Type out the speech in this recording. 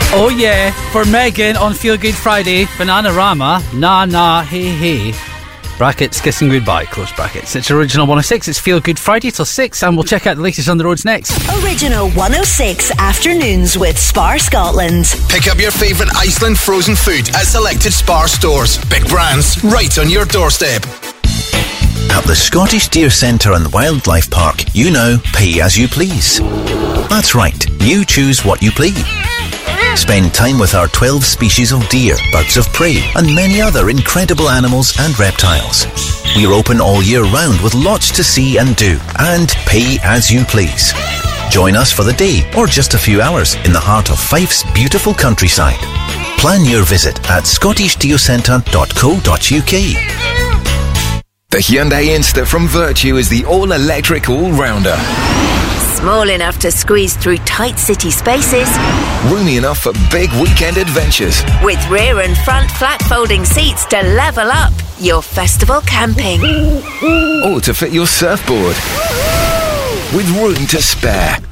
Oh yeah, for Megan on Feel Good Friday, Bananarama, nah nah hey hey, brackets, kissing goodbye, close brackets. It's Original 106, it's Feel Good Friday till 6, and we'll check out the latest on the roads next. Original 106 Afternoons with Spar Scotland. Pick up your favourite Iceland frozen food at selected Spar stores. Big brands, right on your doorstep. At the Scottish Deer Centre and Wildlife Park, you know, pay as you please. That's right, you choose what you please. Spend time with our 12 species of deer, birds of prey, and many other incredible animals and reptiles. We're open all year round with lots to see and do, and pay as you please. Join us for the day or just a few hours in the heart of Fife's beautiful countryside. Plan your visit at scottishdeercentre.co.uk. The Hyundai Insta from Virtue is the all-electric all-rounder. Small enough to squeeze through tight city spaces. Roomy enough for big weekend adventures. With rear and front flat folding seats to level up your festival camping. Or to fit your surfboard. With room to spare.